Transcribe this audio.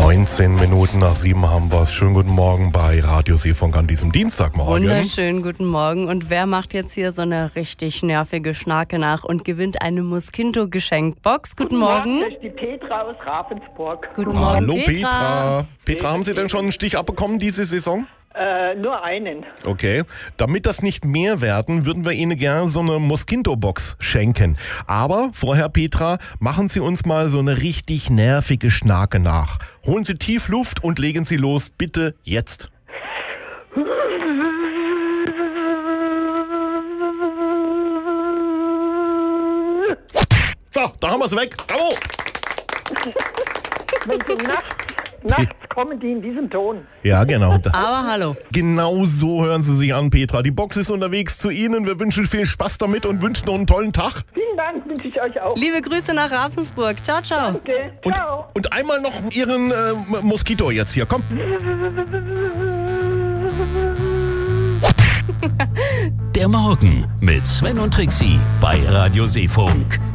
19 Minuten nach 7 haben wir es. Schönen guten Morgen bei Radio Seefunk an diesem Dienstagmorgen. Wunderschönen guten Morgen. Und wer macht jetzt hier so eine richtig nervige Schnarke nach und gewinnt eine Moskito-Geschenkbox? Guten Morgen. Das ist die Petra aus Ravensburg. Guten Morgen, Hallo Petra. Petra. Petra, haben Sie denn schon einen Stich abbekommen diese Saison? Nur einen. Okay. Damit das nicht mehr werden, würden wir Ihnen gerne so eine Moskito-Box schenken. Aber vorher, Petra, machen Sie uns mal so eine richtig nervige Schnarke nach. Holen Sie tief Luft und legen Sie los, bitte jetzt. So, da haben wir es weg. Bravo! Wenn sie nachts kommen die in diesem Ton. Ja, genau. Aber hallo. Genau so hören Sie sich an, Petra. Die Box ist unterwegs zu Ihnen. Wir wünschen viel Spaß damit und wünschen noch einen tollen Tag. Vielen Dank, wünsche ich euch auch. Liebe Grüße nach Ravensburg. Ciao, ciao. Danke. Ciao. Und einmal noch Ihren Moskito jetzt hier. Komm. Der Morgen mit Sven und Trixie bei Radio Seefunk.